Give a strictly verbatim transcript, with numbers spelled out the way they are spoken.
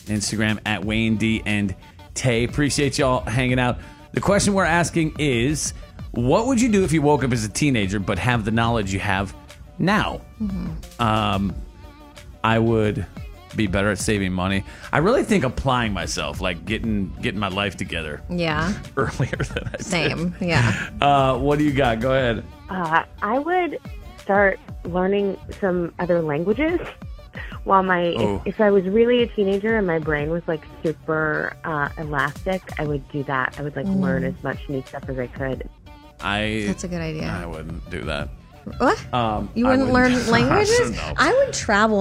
Instagram at Wayne D and Tay. Appreciate y'all hanging out. The question we're asking is, what would you do if you woke up as a teenager but have the knowledge you have now? Mm-hmm. Um, I would be better at saving money. I really think applying myself, like getting getting my life together. Yeah. Earlier than I did. Same. Yeah. Uh, what do you got? Go ahead. Uh, I would start learning some other languages. While my, Oh. if, if I was really a teenager and my brain was like super uh, elastic, I would do that. I would like Mm. learn as much new stuff as I could. I. That's a good idea. I wouldn't do that. What? Um, You I wouldn't learn I languages? don't know. I would travel